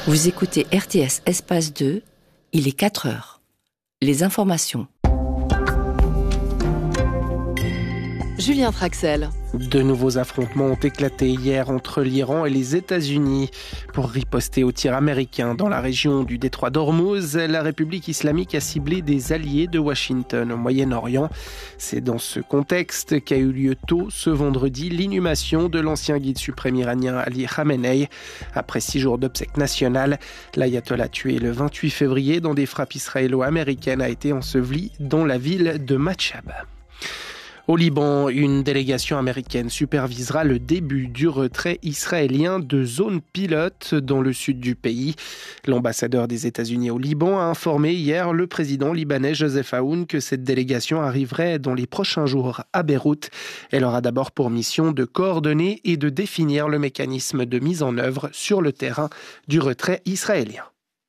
Vous écoutez RTS Espace 2, il est 4 heures. Les informations. Julien Traxel. De nouveaux affrontements ont éclaté hier entre l'Iran et les États-Unis. Pour riposter aux tirs américains dans la région du détroit d'Ormuz, la République islamique a ciblé des alliés de Washington au Moyen-Orient. C'est dans ce contexte qu'a eu lieu tôt ce vendredi l'inhumation de l'ancien guide suprême iranien Ali Khamenei. Après 6 jours d'obsèques nationales, l'ayatollah tué le 28 février dans des frappes israélo-américaines a été enseveli dans la ville de Matchab. Au Liban, une délégation américaine supervisera le début du retrait israélien de zones pilotes dans le sud du pays. L'ambassadeur des États-Unis au Liban a informé hier le président libanais Joseph Aoun que cette délégation arriverait dans les prochains jours à Beyrouth. Elle aura d'abord pour mission de coordonner et de définir le mécanisme de mise en œuvre sur le terrain du retrait israélien.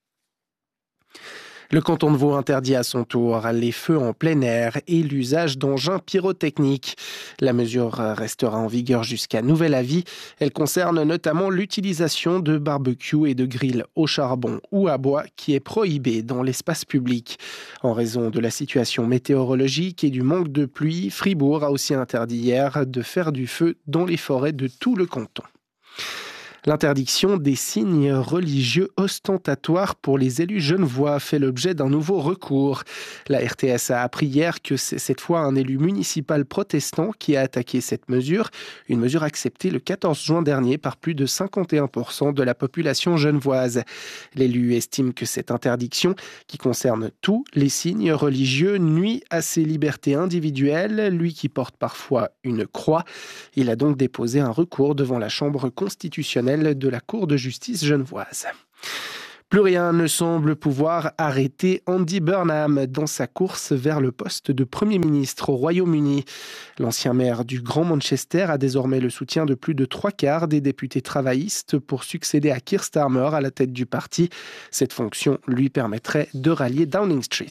Le canton de Vaud interdit à son tour les feux en plein air et l'usage d'engins pyrotechniques. La mesure restera en vigueur jusqu'à nouvel avis. Elle concerne notamment l'utilisation de barbecues et de grilles au charbon ou à bois qui est prohibée dans l'espace public. En raison de la situation météorologique et du manque de pluie, Fribourg a aussi interdit hier de faire du feu dans les forêts de tout le canton. L'interdiction des signes religieux ostentatoires pour les élus genevois fait l'objet d'un nouveau recours. La RTS a appris hier que c'est cette fois un élu municipal protestant qui a attaqué cette mesure, une mesure acceptée le 14 juin dernier par plus de 51% de la population genevoise. L'élu estime que cette interdiction, qui concerne tous les signes religieux, nuit à ses libertés individuelles, lui qui porte parfois une croix. Il a donc déposé un recours devant la Chambre constitutionnelle de la Cour de justice genevoise. Plus rien ne semble pouvoir arrêter Andy Burnham dans sa course vers le poste de Premier ministre au Royaume-Uni. L'ancien maire du Grand Manchester a désormais le soutien de plus de 3/4 des députés travaillistes pour succéder à Keir Starmer à la tête du parti. Cette fonction lui permettrait de rallier Downing Street.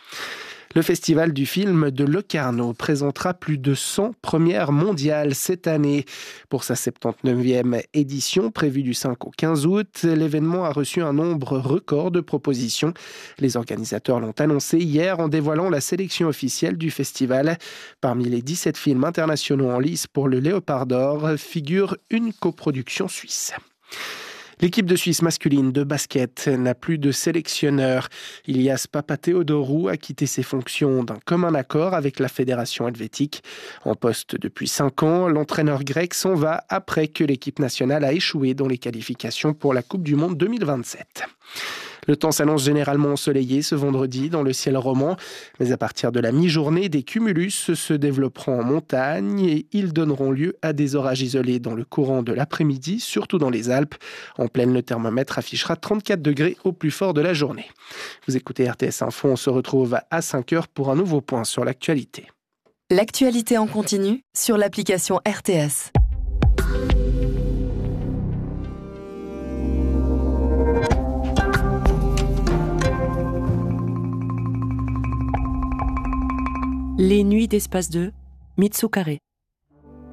Le festival du film de Locarno présentera plus de 100 premières mondiales cette année. Pour sa 79e édition, prévue du 5 au 15 août, l'événement a reçu un nombre record de propositions. Les organisateurs l'ont annoncé hier en dévoilant la sélection officielle du festival. Parmi les 17 films internationaux en lice pour le Léopard d'Or figure une coproduction suisse. L'équipe de Suisse masculine de basket n'a plus de sélectionneur. Ilias Papatheodorou a quitté ses fonctions d'un commun accord avec la fédération helvétique. En poste depuis 5 ans, l'entraîneur grec s'en va après que l'équipe nationale a échoué dans les qualifications pour la Coupe du Monde 2027. Le temps s'annonce généralement ensoleillé ce vendredi dans le ciel roman, mais à partir de la mi-journée, des cumulus se développeront en montagne et ils donneront lieu à des orages isolés dans le courant de l'après-midi, surtout dans les Alpes. En pleine, le thermomètre affichera 34 degrés au plus fort de la journée. Vous écoutez RTS Info, on se retrouve à 5 heures pour un nouveau point sur l'actualité. L'actualité en continu sur l'application RTS. Les nuits d'Espace 2, Mitsu Carré.